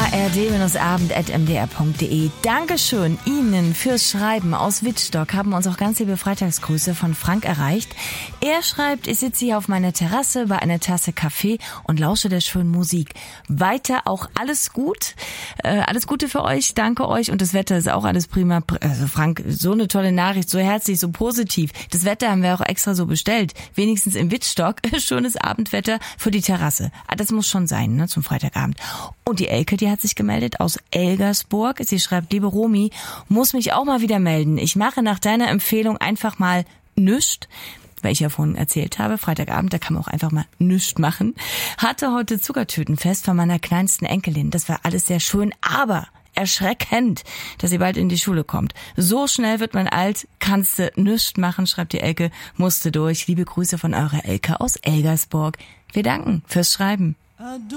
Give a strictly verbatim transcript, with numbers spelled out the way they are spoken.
r d abend at m d r punkt d e. Dankeschön Ihnen fürs Schreiben. Aus Wittstock haben uns auch ganz liebe Freitagsgrüße von Frank erreicht. Er schreibt, ich sitze hier auf meiner Terrasse bei einer Tasse Kaffee und lausche der schönen Musik. Weiter auch alles gut. Äh, alles Gute für euch. Danke euch. Und das Wetter ist auch alles prima. Also Frank, so eine tolle Nachricht, so herzlich, so positiv. Das Wetter haben wir auch extra so bestellt. Wenigstens in Wittstock. Schönes Abendwetter für die Terrasse. Ah, das muss schon sein, ne, zum Freitagabend. Und die Elke, die hat sich gemeldet aus Elgersburg. Sie schreibt, liebe Romy, muss mich auch mal wieder melden. Ich mache nach deiner Empfehlung einfach mal nüscht, weil ich ja vorhin erzählt habe, Freitagabend, da kann man auch einfach mal nüscht machen. Hatte heute Zuckertütenfest von meiner kleinsten Enkelin. Das war alles sehr schön, aber erschreckend, dass sie bald in die Schule kommt. So schnell wird man alt, kannst du nüscht machen, schreibt die Elke, musste durch. Liebe Grüße von eurer Elke aus Elgersburg. Wir danken fürs Schreiben.